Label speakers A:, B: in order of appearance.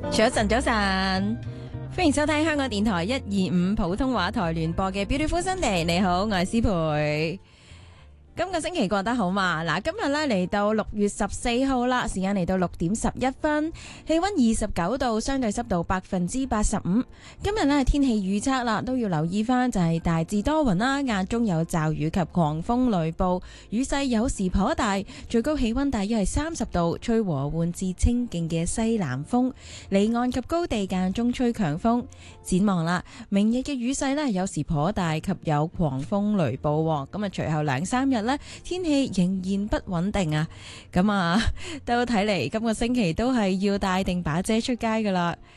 A: 早晨，早晨，歡迎收聽香港電台125普通話台聯播嘅 Beautiful Sunday。你好，我係思培。今個星期過得好嘛？嗱，今日咧嚟到6月14號啦，時間嚟到6點11分，氣溫29度，相對濕度85%。今日咧天氣預測啦，都要留意翻就係大致多雲啦，間中有驟雨及狂風雷暴，雨勢有時頗大，最高氣溫大約係30度，吹和緩至清勁嘅西南風，離岸及高地間中吹強風。展望啦，明日嘅雨勢咧有時頗大及有狂風雷暴，咁啊隨後2-3日天氣仍然不穩定啊，咁啊都睇嚟今個星期都係要帶定把遮出街噶啦。